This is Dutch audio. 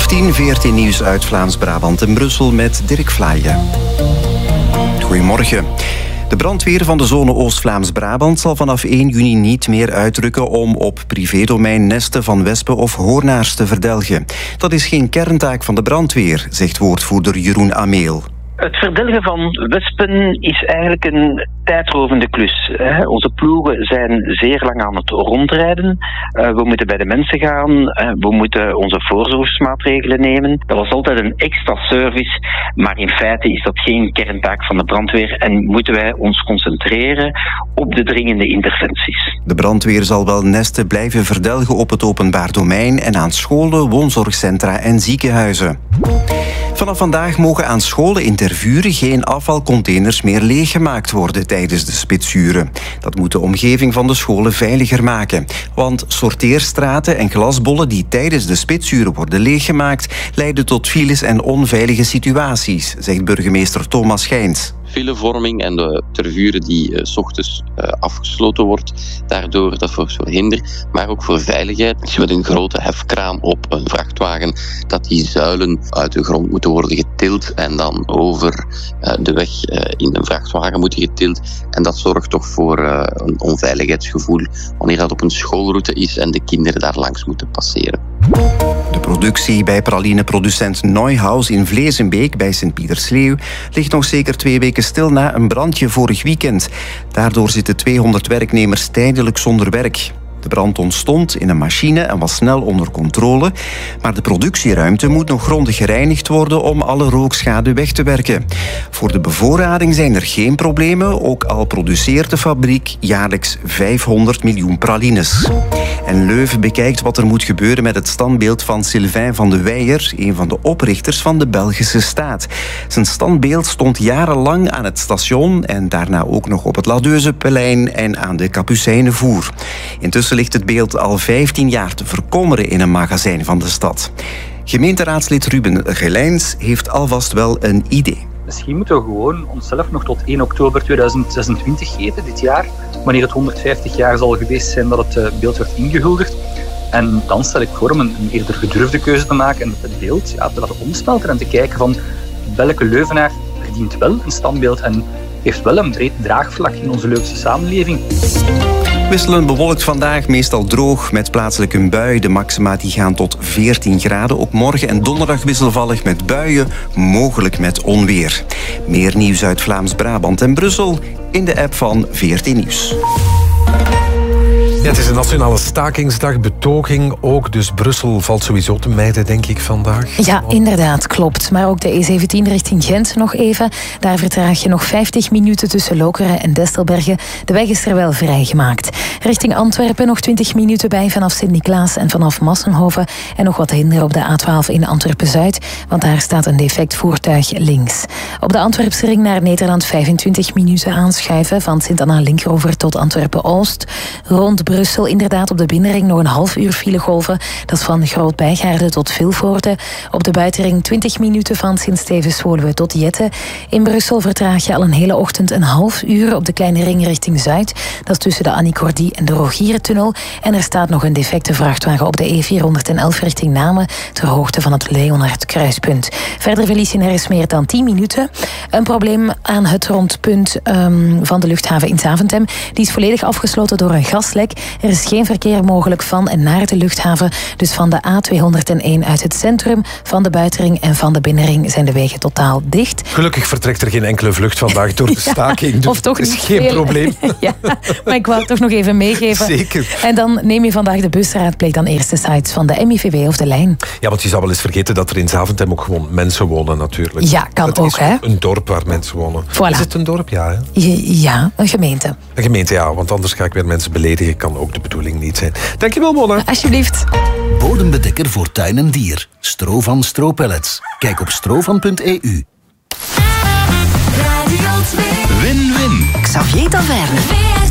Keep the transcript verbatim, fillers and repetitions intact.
half tien, V R T Nieuws uit Vlaams-Brabant en Brussel met Dirk Vlaaien. Goedemorgen. De brandweer van de zone Oost-Vlaams-Brabant zal vanaf één juni niet meer uitrukken om op privédomein nesten van wespen of hoornaars te verdelgen. Dat is geen kerntaak van de brandweer, zegt woordvoerder Jeroen Ameel. Het verdelgen van wespen is eigenlijk een tijdrovende klus. Onze ploegen zijn zeer lang aan het rondrijden. We moeten bij de mensen gaan. We moeten onze voorzorgsmaatregelen nemen. Dat was altijd een extra service. Maar in feite is dat geen kerntaak van de brandweer. En moeten wij ons concentreren op de dringende interventies. De brandweer zal wel nesten blijven verdelgen op het openbaar domein en aan scholen, woonzorgcentra en ziekenhuizen. Vanaf vandaag mogen aan scholen in Tervuren geen afvalcontainers meer leeggemaakt worden tijdens de spitsuren. Dat moet de omgeving van de scholen veiliger maken. Want sorteerstraten en glasbollen die tijdens de spitsuren worden leeggemaakt leiden tot files en onveilige situaties, zegt burgemeester Thomas Schijns. Filevorming en de Tervuren die uh, 's ochtends uh, afgesloten wordt. Daardoor, dat voor hinder, maar ook voor veiligheid. Als je met een grote hefkraan op een vrachtwagen, dat die zuilen uit de grond moeten worden getild en dan over uh, de weg uh, in een vrachtwagen moeten getild. En dat zorgt toch voor uh, een onveiligheidsgevoel wanneer dat op een schoolroute is en de kinderen daar langs moeten passeren. De productie bij pralineproducent Neuhaus in Vleesenbeek bij Sint-Pietersleeuw ligt nog zeker twee weken stil na een brandje vorig weekend. Daardoor zitten tweehonderd werknemers tijdelijk zonder werk. De brand ontstond in een machine en was snel onder controle, maar de productieruimte moet nog grondig gereinigd worden om alle rookschade weg te werken. Voor de bevoorrading zijn er geen problemen, ook al produceert de fabriek jaarlijks vijfhonderd miljoen pralines. En Leuven bekijkt wat er moet gebeuren met het standbeeld van Sylvain van de Weijer, een van de oprichters van de Belgische staat. Zijn standbeeld stond jarenlang aan het station en daarna ook nog op het Ladeuzeplein en aan de Kapucijnenvoer. Intussen ligt het beeld al vijftien jaar te verkommeren in een magazijn van de stad. Gemeenteraadslid Ruben Gelijns heeft alvast wel een idee. Misschien moeten we gewoon onszelf nog tot één oktober tweeduizend zesentwintig geven, dit jaar, wanneer het honderdvijftig jaar zal geweest zijn dat het beeld werd ingehuldigd. En dan stel ik voor om een, een eerder gedurfde keuze te maken en het beeld ja, te laten omsmelten en te kijken van welke Leuvenaar verdient wel een standbeeld en heeft wel een breed draagvlak in onze Leuvense samenleving. Wisselend bewolkt vandaag, meestal droog met plaatselijk een bui. De maxima die gaan tot veertien graden. Ook morgen en donderdag wisselvallig met buien, mogelijk met onweer. Meer nieuws uit Vlaams-Brabant en Brussel in de app van V R T Nieuws. Ja, het is een nationale stakingsdag, betoging ook. Dus Brussel valt sowieso te mijden, denk ik, vandaag. Ja, inderdaad, klopt. Maar ook de E zeventien richting Gent nog even. Daar vertraag je nog vijftig minuten tussen Lokeren en Destelbergen. De weg is er wel vrijgemaakt. Richting Antwerpen nog twintig minuten bij vanaf Sint-Niklaas en vanaf Massenhoven. En nog wat hinder op de A twaalf in Antwerpen-Zuid, want daar staat een defect voertuig links. Op de Antwerpse ring naar Nederland vijfentwintig minuten aanschuiven van Sint-Anna-Linkeroever tot Antwerpen-Oost. Rond Brussel inderdaad op de binnenring nog een half uur filegolven. Dat is van Groot-Bijgaarde tot Vilvoorde. Op de buitenring twintig minuten van Sint-Stevens-Woluwe tot Jette. In Brussel vertraag je al een hele ochtend een half uur op de kleine ring richting Zuid. Dat is tussen de Annie Cordy en de Rogierentunnel. En er staat nog een defecte vrachtwagen op de E vierhonderdelf richting Namen ter hoogte van het Leonhard-kruispunt. Verder verlies je nergens meer dan tien minuten. Een probleem aan het rondpunt um, van de luchthaven in Zaventem. Die is volledig afgesloten door een gaslek. Er is geen verkeer mogelijk van en naar de luchthaven. Dus van de A tweehonderdéén uit het centrum, van de buitenring en van de binnenring zijn de wegen totaal dicht. Gelukkig vertrekt er geen enkele vlucht vandaag door de staking. Ja, dus of toch is niet geen veel. probleem. Ja, maar ik wou het toch nog even meegeven. Zeker. En dan neem je vandaag de bus, raadpleeg dan eerst de sites van de M I V W of de Lijn. Ja, want je zou wel eens vergeten dat er in Zaventem ook gewoon mensen wonen natuurlijk. Ja, kan dat ook, is hè. een dorp waar mensen wonen. Voilà. Is het een dorp? Ja, hè? Ja, een gemeente. Een gemeente, ja, want anders ga ik weer mensen beledigen. Kan ook de bedoeling niet zijn. Dankjewel, Mona. Alsjeblieft. Bodembedekker voor tuin en dier. Strovan Stropellets. Kijk op strovan punt e u. Win-win. Xavier Taverne.